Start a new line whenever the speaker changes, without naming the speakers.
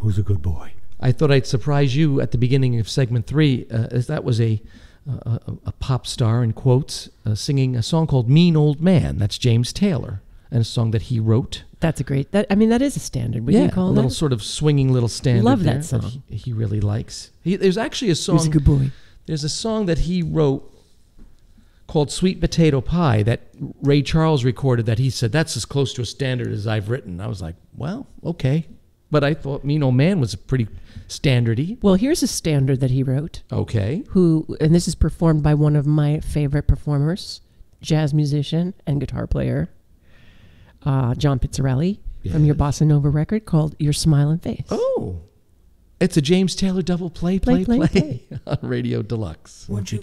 Who's a good boy?
I thought I'd surprise you at the beginning of segment 3, as that was a pop star, in quotes, singing a song called Mean Old Man. That's James Taylor, and a song that he wrote.
That's a great, that is a standard. Would you call
a
that?
little sort of swinging little standard.
Love that
there
song.
he really likes. There's actually a song.
He's a good boy.
There's a song that he wrote called Sweet Potato Pie that Ray Charles recorded that he said, that's as close to a standard as I've written. I was like, well, okay. But I thought Mean Old Man was pretty standardy.
Well, here's a standard that he wrote.
Okay.
And this is performed by one of my favorite performers, jazz musician and guitar player, John Pizzarelli, from your Bossa Nova record called Your Smiling Face.
Oh. It's a James Taylor double play
Play.
on Radio Deluxe.
Won't you